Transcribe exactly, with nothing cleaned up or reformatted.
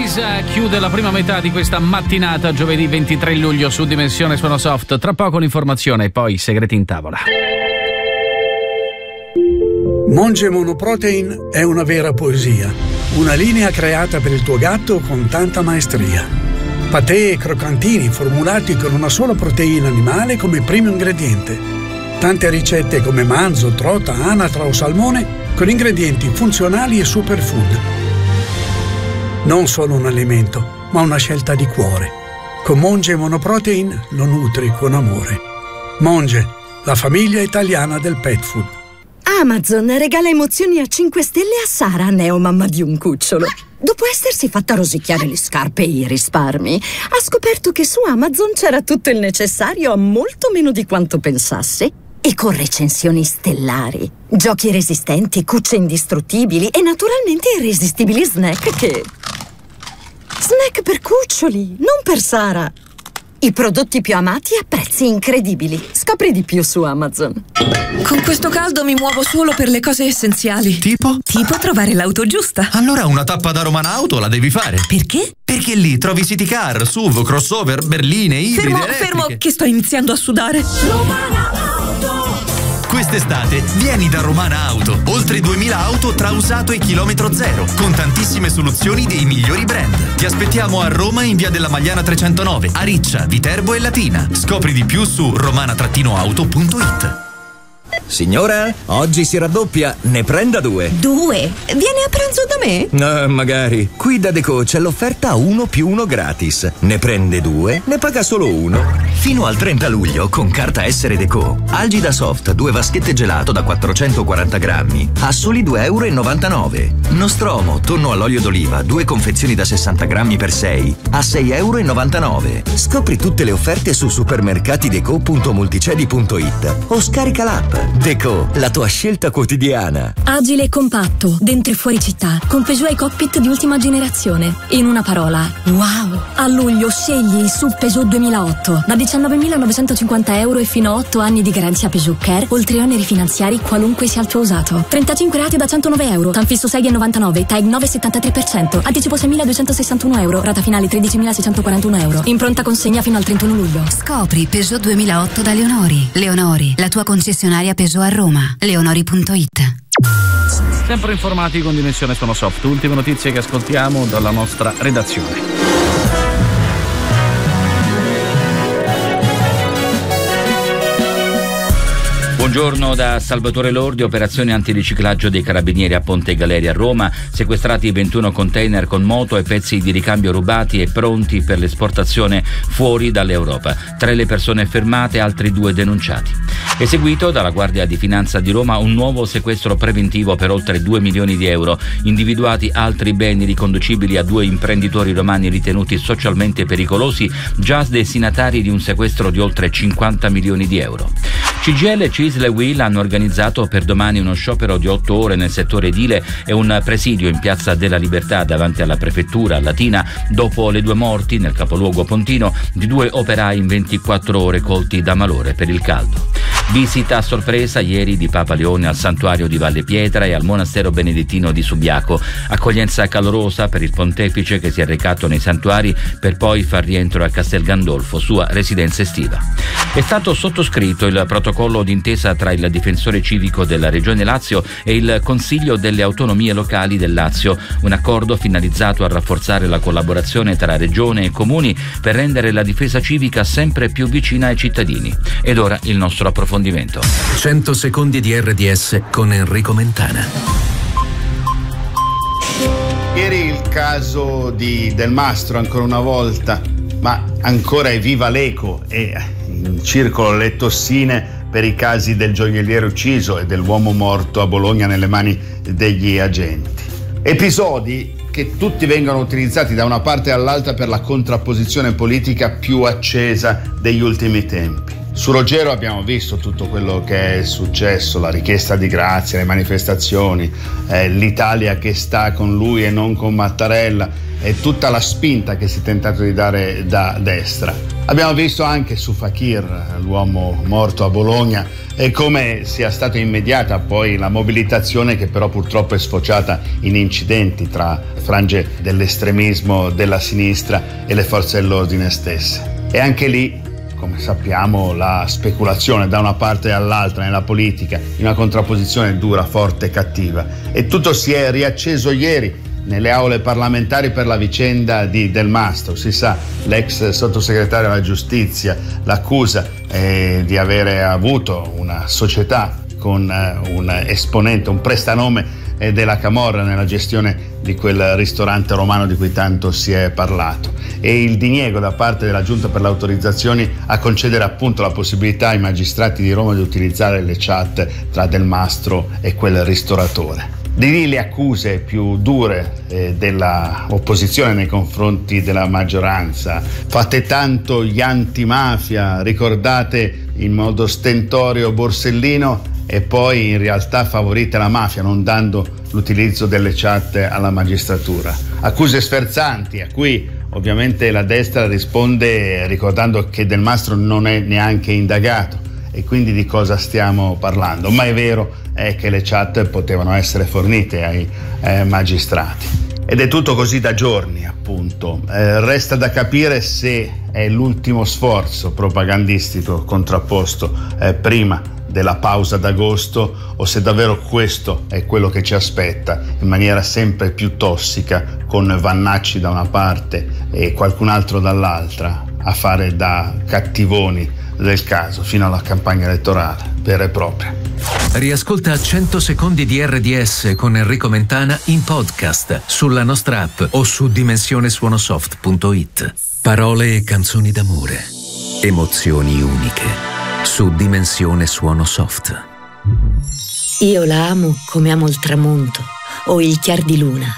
Rise chiude la prima metà di questa mattinata, giovedì ventitré luglio, su Dimensione Suono Soft. Tra poco l'informazione e poi i segreti in tavola. Monge Monoprotein è una vera poesia, una linea creata per il tuo gatto con tanta maestria. Patè e croccantini formulati con una sola proteina animale come primo ingrediente. Tante ricette come manzo, trota, anatra o salmone con ingredienti funzionali e superfood. Non solo un alimento, ma una scelta di cuore. Con Monge Monoprotein lo nutri con amore. Monge, la famiglia italiana del pet food. Amazon regala emozioni a cinque stelle a Sara, neomamma di un cucciolo. Dopo essersi fatta rosicchiare le scarpe e i risparmi, ha scoperto che su Amazon c'era tutto il necessario a molto meno di quanto pensasse e con recensioni stellari, giochi resistenti, cucce indistruttibili e naturalmente irresistibili snack che... Snack per cuccioli, non per Sara. I prodotti più amati a prezzi incredibili. Scopri di più su Amazon. Con questo caldo mi muovo solo per le cose essenziali. Tipo? Tipo trovare l'auto giusta. Allora una tappa da Roman Auto la devi fare. Perché? Perché lì trovi city car, S U V, crossover, berline, ibride, Fermo, elettriche. fermo, che sto iniziando a sudare. Romana Auto! Quest'estate vieni da Romana Auto. Oltre duemila auto tra usato e chilometro zero, con tantissime soluzioni dei migliori brand. Ti aspettiamo a Roma in via della Magliana trecentonove, a Riccia, Viterbo e Latina. Scopri di più su romana auto punto it. Signora, oggi si raddoppia, ne prenda due. Due? Vieni a pranzo da me? Eh, magari. Qui da Deco c'è l'offerta uno più uno gratis. Ne prende due, ne paga solo uno. Fino al trenta luglio, con carta Essere Deco, Algida Soft, due vaschette gelato da quattrocentoquaranta grammi, a soli due e novantanove euro. Nostromo, tonno all'olio d'oliva, due confezioni da sessanta grammi per sei, a sei e novantanove euro. Scopri tutte le offerte su supermercatideco punto multicedi punto it o scarica l'app. Deco, la tua scelta quotidiana. Agile e compatto, dentro e fuori città, con Peugeot e cockpit di ultima generazione. In una parola, wow! A luglio scegli il sub Peugeot duemilaotto, da diciannovemilanovecentocinquanta euro e fino a otto anni di garanzia Peugeot Care, oltre oneri finanziari qualunque sia il tuo usato. trentacinque rate da centonove euro, tanfisso sei e novantanove, T A E nove virgola settantatré per cento, anticipo seimiladuecentosessantuno euro, rata finale tredicimilaseicentoquarantuno euro. In pronta consegna fino al trentuno luglio. Scopri Peugeot duemilaotto da Leonori. Leonori, la tua concessionaria Peugeot a Roma. leonori punto it. Sempre informati con Dimensione Suono Soft. Ultime notizie che ascoltiamo dalla nostra redazione. Buongiorno da Salvatore Lordi. Operazione antiriciclaggio dei carabinieri a Ponte Galeria a Roma. Sequestrati ventuno container con moto e pezzi di ricambio rubati e pronti per l'esportazione fuori dall'Europa. Tre le persone fermate, altri due denunciati. Eseguito dalla Guardia di Finanza di Roma un nuovo sequestro preventivo per oltre due milioni di euro. Individuati altri beni riconducibili a due imprenditori romani ritenuti socialmente pericolosi, già destinatari di un sequestro di oltre cinquanta milioni di euro. C G I L, C I S L e U I L hanno organizzato per domani uno sciopero di otto ore nel settore edile e un presidio in Piazza della Libertà davanti alla prefettura a Latina dopo le due morti nel capoluogo pontino di due operai in ventiquattro ore colti da malore per il caldo. Visita a sorpresa ieri di Papa Leone al santuario di Valle Pietra e al monastero benedettino di Subiaco. Accoglienza calorosa per il pontefice che si è recato nei santuari per poi far rientro a Castel Gandolfo, sua residenza estiva. È stato sottoscritto il protocollo d'intesa tra il difensore civico della Regione Lazio e il Consiglio delle Autonomie Locali del Lazio, un accordo finalizzato a rafforzare la collaborazione tra Regione e Comuni per rendere la difesa civica sempre più vicina ai cittadini. Ed ora il nostro approfondimento. cento secondi di R D S con Enrico Mentana. Ieri il caso di Del Mastro ancora una volta, ma ancora è viva l'eco e in circolo le tossine per i casi del gioielliere ucciso e dell'uomo morto a Bologna nelle mani degli agenti. Episodi che tutti vengono utilizzati da una parte all'altra per la contrapposizione politica più accesa degli ultimi tempi. Su Ruggero abbiamo visto tutto quello che è successo, la richiesta di grazia, le manifestazioni, eh, l'Italia che sta con lui e non con Mattarella e tutta la spinta che si è tentato di dare da destra. Abbiamo visto anche su Fakir, l'uomo morto a Bologna, e come sia stata immediata poi la mobilitazione, che però purtroppo è sfociata in incidenti tra frange dell'estremismo della sinistra e le forze dell'ordine stesse. E anche lì, come sappiamo, la speculazione da una parte e all'altra nella politica, in una contrapposizione dura, forte e cattiva. E tutto si è riacceso ieri nelle aule parlamentari per la vicenda di Del Mastro. Si sa, l'ex sottosegretario alla giustizia l'accusa eh, di avere avuto una società con eh, un esponente, un prestanome eh, della camorra nella gestione di quel ristorante romano di cui tanto si è parlato, e il diniego da parte della Giunta per le autorizzazioni a concedere appunto la possibilità ai magistrati di Roma di utilizzare le chat tra Del Mastro e quel ristoratore. Di lì le accuse più dure eh, dell'opposizione nei confronti della maggioranza, fate tanto gli antimafia, ricordate in modo stentorio Borsellino e poi in realtà favorite la mafia non dando l'utilizzo delle chat alla magistratura. Accuse sferzanti a cui ovviamente la destra risponde ricordando che Del Mastro non è neanche indagato. E quindi di cosa stiamo parlando? Ma è vero è che le chat potevano essere fornite ai eh, magistrati. Ed è tutto così da giorni, appunto. Eh, resta da capire se è l'ultimo sforzo propagandistico contrapposto eh, prima della pausa d'agosto o se davvero questo è quello che ci aspetta in maniera sempre più tossica, con Vannacci da una parte e qualcun altro dall'altra a fare da cattivoni del caso fino alla campagna elettorale vera e propria. Riascolta cento secondi di R D S con Enrico Mentana in podcast sulla nostra app o su dimensione suonosoft punto it. Parole e canzoni d'amore, emozioni uniche su Dimensione Suonosoft. Io la amo come amo il tramonto o il chiar di luna.